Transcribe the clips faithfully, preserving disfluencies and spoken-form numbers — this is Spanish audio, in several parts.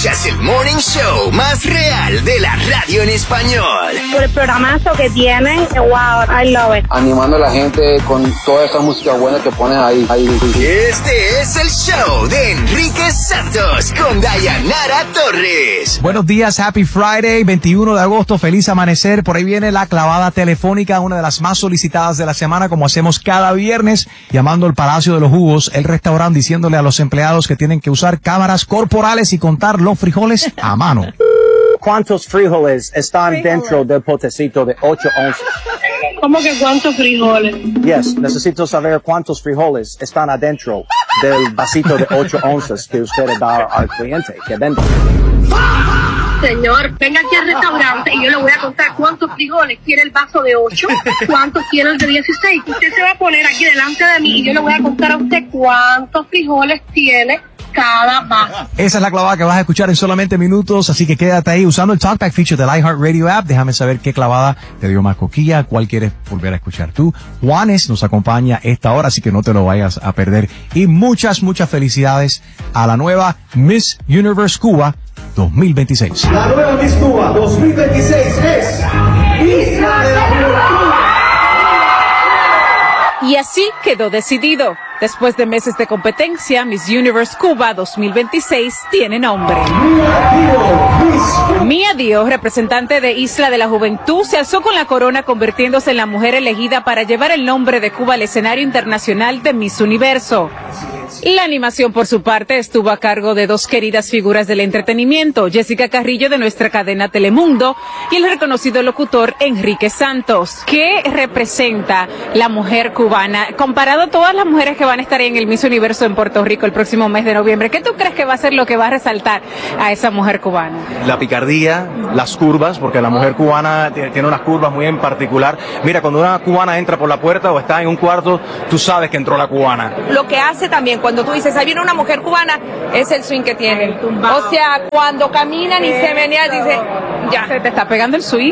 Escuchas el morning show más real de la radio en español. Por el programazo que tienen, wow, I love it. Animando a la gente con toda esa música buena que pones ahí. ahí. Este es el show de Enrique Santos con Dayanara Torres. Buenos días, happy Friday, veintiuno de agosto, feliz amanecer. Por ahí viene la clavada telefónica, una de las más solicitadas de la semana, como hacemos cada viernes, llamando al Palacio de los Jugos, el restaurante, diciéndole a los empleados que tienen que usar cámaras corporales y contar los frijoles a mano. ¿Cuántos frijoles están frijoles dentro del potecito de ocho onzas? ¿Cómo que cuántos frijoles? Yes, necesito saber cuántos frijoles están adentro del vasito de ocho onzas que usted da al cliente que vende. Señor, venga aquí al restaurante y yo le voy a contar cuántos frijoles quiere el vaso de ocho, cuántos quiere el de dieciséis. Usted se va a poner aquí delante de mí y yo le voy a contar a usted cuántos frijoles tiene cada vaso. Esa es la clavada que vas a escuchar en solamente minutos, así que quédate ahí usando el Talkback feature del iHeartRadio app. Déjame saber qué clavada te dio más coquilla, cuál quieres volver a escuchar tú. Juanes nos acompaña esta hora, así que no te lo vayas a perder. Y muchas, muchas felicidades a la nueva Miss Universe Cuba dos mil veintiséis. La nueva Miss Cuba dos mil veintiséis es Isla de la Juventud. Y así quedó decidido. Después de meses de competencia, Miss Universe Cuba dos mil veintiséis tiene nombre. Mia Dio, representante de Isla de la Juventud, se alzó con la corona convirtiéndose en la mujer elegida para llevar el nombre de Cuba al escenario internacional de Miss Universo. La animación, por su parte, estuvo a cargo de dos queridas figuras del entretenimiento, Jessica Carrillo de nuestra cadena Telemundo y el reconocido locutor Enrique Santos. ¿Qué representa la mujer cubana comparado a todas las mujeres que van a estar en el Miss Universo en Puerto Rico el próximo mes de noviembre? ¿Qué tú crees que va a ser lo que va a resaltar a esa mujer cubana? La picardía, las curvas, porque la mujer cubana tiene unas curvas muy en particular. Mira, cuando una cubana entra por la puerta o está en un cuarto, tú sabes que entró la cubana. Lo que hace también cuando tú dices, ahí viene una mujer cubana, es el swing que tiene. O sea, cuando caminan y se menean, dice, ya. Se te está pegando el swing.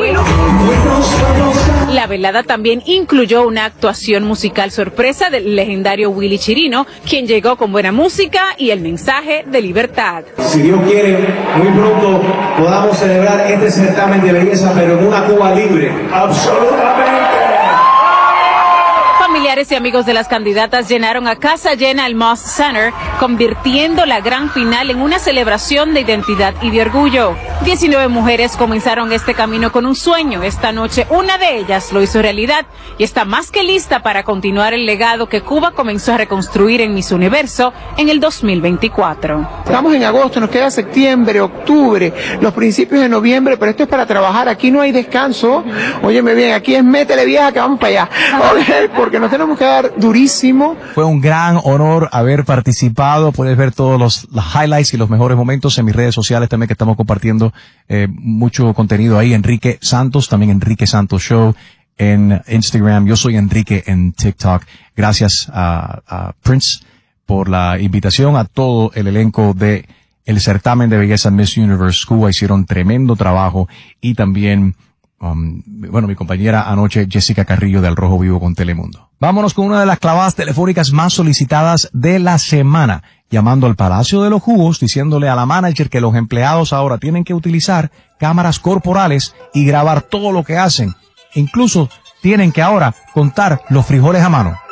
La velada también incluyó una actuación musical sorpresa del legendario Willy Chirino, quien llegó con buena música y el mensaje de libertad. Si Dios quiere, muy pronto podamos celebrar este certamen de belleza, pero en una Cuba libre. Absolutamente. Familiares y amigos de las candidatas llenaron a casa llena el Moss Center, convirtiendo la gran final en una celebración de identidad y de orgullo. diecinueve mujeres comenzaron este camino con un sueño. Esta noche una de ellas lo hizo realidad y está más que lista para continuar el legado que Cuba comenzó a reconstruir en Miss Universo en el dos mil veinticuatro. Estamos en agosto, nos queda septiembre, octubre, los principios de noviembre, pero esto es para trabajar. Aquí no hay descanso. Óyeme bien, aquí es métele vieja que vamos para allá. Okay, porque nos tenemos que dar durísimo. Fue un gran honor haber participado. Puedes ver todos los, los highlights y los mejores momentos en mis redes sociales también, que estamos compartiendo eh, mucho contenido ahí. Enrique Santos, también Enrique Santos Show en Instagram. Yo soy Enrique en TikTok. Gracias a, a Prince por la invitación, a todo el elenco de el certamen de belleza Miss Universe Cuba. Hicieron tremendo trabajo y también Um, bueno, mi compañera anoche, Jessica Carrillo de Al Rojo Vivo con Telemundo. Vámonos con una de las clavadas telefónicas más solicitadas de la semana, llamando al Palacio de los Jugos, diciéndole a la manager que los empleados ahora tienen que utilizar cámaras corporales y grabar todo lo que hacen. Incluso tienen que ahora contar los frijoles a mano.